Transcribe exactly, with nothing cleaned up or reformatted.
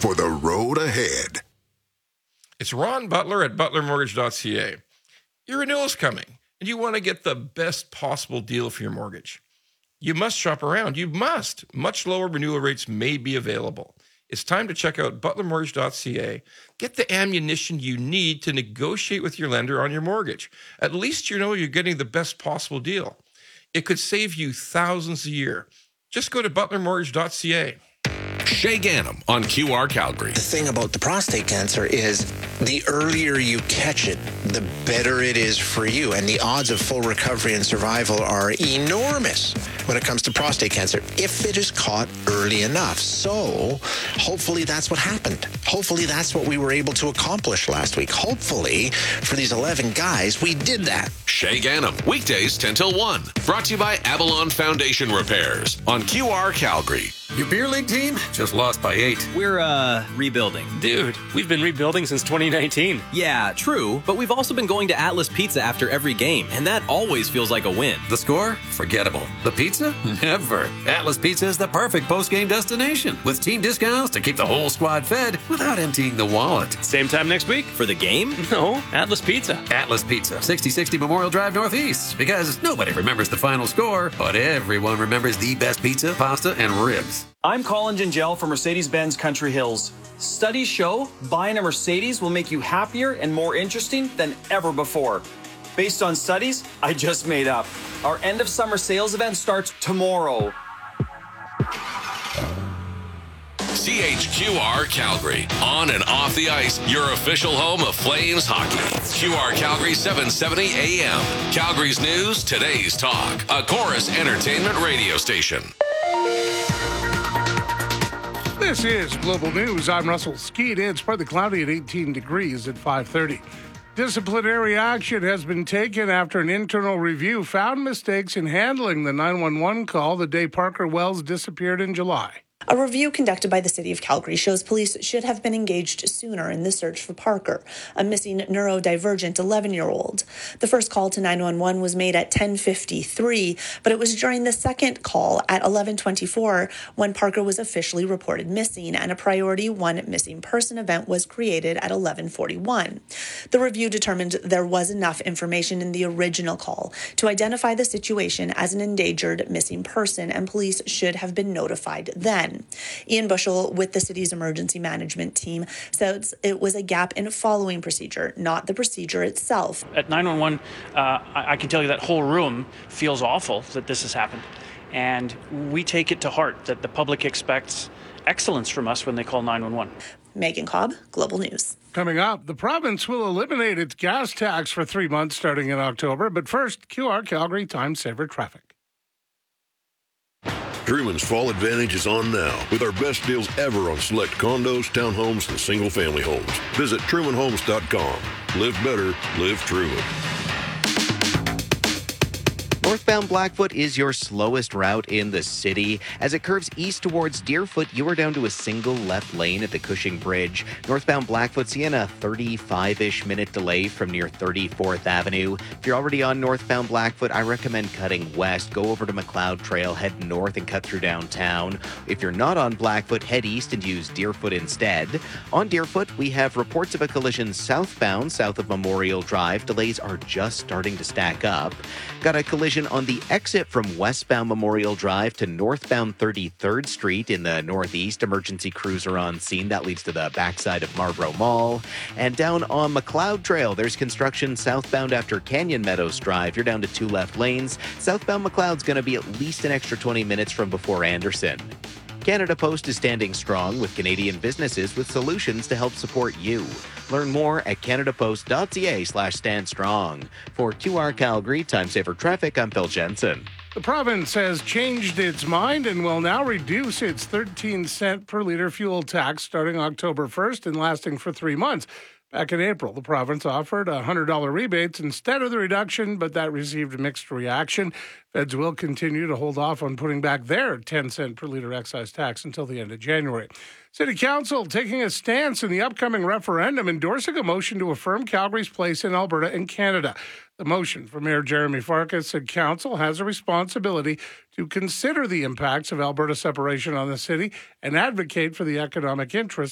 for the road ahead. It's Ron Butler at butler mortgage dot c a. Your renewal is coming, and you want to get the best possible deal for your mortgage. You must shop around. You must. Much lower renewal rates may be available. It's time to check out butler mortgage dot c a. Get the ammunition you need to negotiate with your lender on your mortgage. At least you know you're getting the best possible deal. It could save you thousands a year. Just go to butler mortgage dot c a. Shay Ganem on Q R Calgary. The thing about the prostate cancer is the earlier you catch it, the better it is for you. And the odds of full recovery and survival are enormous when it comes to prostate cancer if it is caught early enough. So hopefully that's what happened. Hopefully that's what we were able to accomplish last week. Hopefully for these eleven guys, we did that. Shay Ganem, weekdays ten till one. Brought to you by Avalon Foundation Repairs on Q R Calgary. Your beer league team just lost by eight. We're, uh, rebuilding. Dude, we've been rebuilding since twenty nineteen. Yeah, true, but we've also been going to Atlas Pizza after every game, and that always feels like a win. The score? Forgettable. The pizza? Never. Atlas Pizza is the perfect post-game destination, with team discounts to keep the whole squad fed without emptying the wallet. Same time next week? For the game? No, Atlas Pizza. Atlas Pizza, sixty sixty Memorial Drive Northeast, because nobody remembers the final score, but everyone remembers the best pizza, pasta, and ribs. I'm Colin Gingell from Mercedes-Benz Country Hills. Studies show buying a Mercedes will make you happier and more interesting than ever before. Based on studies I just made up. Our end of summer sales event starts tomorrow. C H Q R Calgary. On and off the ice, your official home of Flames hockey. Q R Calgary seven seventy A M. Calgary's news, today's talk. A Chorus Entertainment radio station. This is Global News. I'm Russell Skeet. It's partly cloudy at eighteen degrees at five thirty. Disciplinary action has been taken after an internal review found mistakes in handling the nine one one call the day Parker Wells disappeared in July. A review conducted by the City of Calgary shows police should have been engaged sooner in the search for Parker, a missing neurodivergent eleven-year-old. The first call to nine one one was made at ten fifty-three, but it was during the second call at eleven twenty-four when Parker was officially reported missing, and a Priority one missing person event was created at eleven forty-one. The review determined there was enough information in the original call to identify the situation as an endangered missing person, and police should have been notified then. Ian Bushell with the city's emergency management team says it was a gap in following procedure, not the procedure itself. At nine one one, uh, I, I can tell you that whole room feels awful that this has happened. And we take it to heart that the public expects excellence from us when they call nine one one. Megan Cobb, Global News. Coming up, the province will eliminate its gas tax for three months starting in October. But first, Q R Calgary Time Saver Traffic. Truman's Fall Advantage is on now with our best deals ever on select condos, townhomes, and single-family homes. Visit truman homes dot com. Live better, live Truman. Northbound Blackfoot is your slowest route in the city. As it curves east towards Deerfoot, you are down to a single left lane at the Cushing Bridge. Northbound Blackfoot seeing a thirty-five-ish minute delay from near thirty-fourth Avenue. If you're already on northbound Blackfoot, I recommend cutting west. Go over to McLeod Trail, head north, and cut through downtown. If you're not on Blackfoot, head east and use Deerfoot instead. On Deerfoot, we have reports of a collision southbound, south of Memorial Drive. Delays are just starting to stack up. Got a collision on the exit from westbound Memorial Drive to northbound thirty-third Street in the northeast. Emergency crews are on scene. That leads to the backside of Marlborough Mall. And down on McLeod Trail, there's construction southbound after Canyon Meadows Drive. You're down to two left lanes. Southbound McLeod's going to be at least an extra twenty minutes from before Anderson. Canada Post is standing strong with Canadian businesses with solutions to help support you. Learn more at canadapost.ca slash stand strong. For Q R Calgary Time Saver Traffic, I'm Phil Jensen. The province has changed its mind and will now reduce its thirteen cent per litre fuel tax starting October first and lasting for three months. Back in April, the province offered one hundred dollars rebates instead of the reduction, but that received a mixed reaction. Feds will continue to hold off on putting back their ten cent per litre excise tax until the end of January. City Council taking a stance in the upcoming referendum, endorsing a motion to affirm Calgary's place in Alberta and Canada. The motion from Mayor Jeremy Farkas said Council has a responsibility to consider the impacts of Alberta separation on the city and advocate for the economic interests